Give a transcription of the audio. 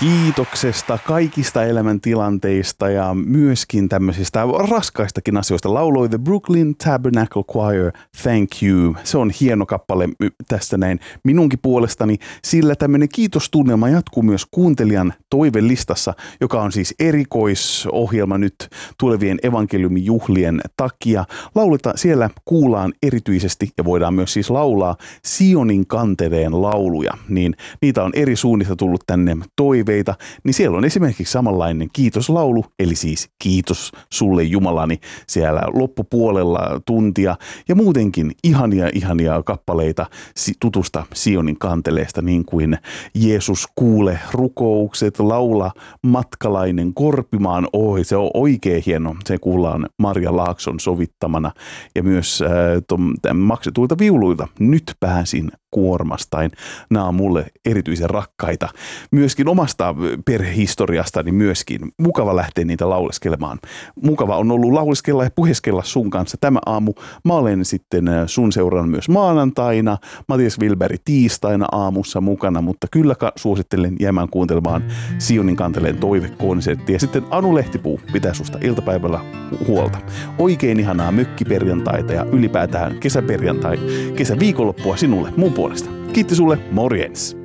kiitoksesta, kaikista elämäntilanteista ja myöskin tämmöisistä raskaistakin asioista. Lauloi The Brooklyn Tabernacle Choir, Thank You. Se on hieno kappale tästä näin minunkin puolestani, sillä tämmöinen kiitostunnelma jatkuu myös kuuntelijan toivelistassa, joka on siis erikoisohjelma nyt tulevien evankeliumijuhlien takia. Siellä kuullaan erityisesti ja voidaan myös siis laulaa Sionin kanteleen lauluja, niin niitä on eri suunnista tullut tänne toiveita, niin siellä on esimerkiksi samanlainen kiitoslaulu, eli siis kiitos sulle Jumalani siellä loppupuolella tuntia ja muutenkin ihania kappaleita tutusta Sionin kanteleesta, niin kuin Jeesus kuule rukoukset, laula matkalainen korpimaan ohi, se on oikein hieno, se kuullaan Marja Laakson sovittamana ja myös maksetuilta viuluilta Nyt pääsin kuormastain. Nämä on mulle erityisen rakkaita. Myöskin omasta perhehistoriastani myöskin. Mukava lähteä niitä lauleskelemaan. Mukava on ollut lauleskella ja puheskella sun kanssa tämä aamu. Mä olen sitten sun seuraan myös maanantaina. Matias Wilberg tiistaina aamussa mukana, mutta kyllä suosittelen jäämään kuuntelemaan Sionin kanteleen toivekonserttia. Sitten Anu Lehtipuu pitää susta iltapäivällä huolta. Oikein ihanaa mökkiperjantaita ja ylipäätään kesäviikonloppua sinulle mun puolesta. Kiitti sulle, morjens!